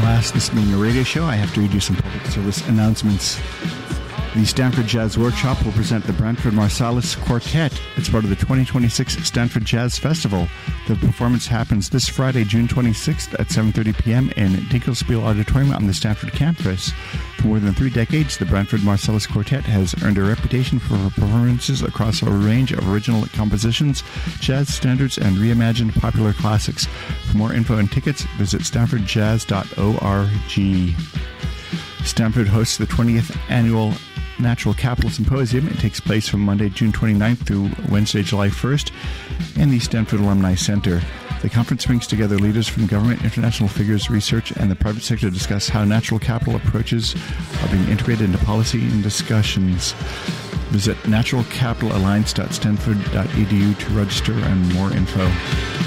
Alas, this being a radio show, I have to read you some public service announcements. The Stanford Jazz Workshop will present the Branford Marsalis Quartet. It's part of the 2026 Stanford Jazz Festival. The performance happens this Friday, June 26th at 7:30 p.m. in Dinkelspiel Auditorium on the Stanford campus. For more than 3 decades, the Branford Marsalis Quartet has earned a reputation for performances across a range of original compositions, jazz standards, and reimagined popular classics. For more info and tickets, visit stanfordjazz.org. Stanford hosts the 20th Annual Natural Capital Symposium. It takes place from Monday, June 29th through Wednesday, July 1st in the Stanford Alumni Center. The conference brings together leaders from government, international figures, research, and the private sector to discuss how natural capital approaches are being integrated into policy and discussions. Visit naturalcapitalalliance.stanford.edu to register and more info.